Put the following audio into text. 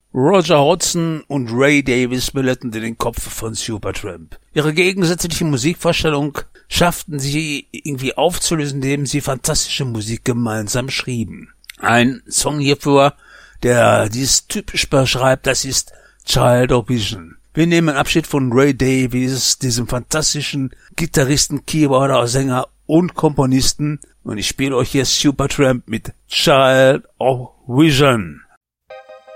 Roger Hodgson und Ray Davies blätterten den Kopf von Supertramp. Ihre gegensätzliche Musikvorstellung schafften sie irgendwie aufzulösen, indem sie fantastische Musik gemeinsam schrieben. Ein Song hierfür, der dies typisch beschreibt, das ist Child of Vision. Wir nehmen Abschied von Ray Davies, diesem fantastischen Gitarristen, Keyboarder, Sänger und Komponisten, und ich spiele euch hier Supertramp mit Child of Vision.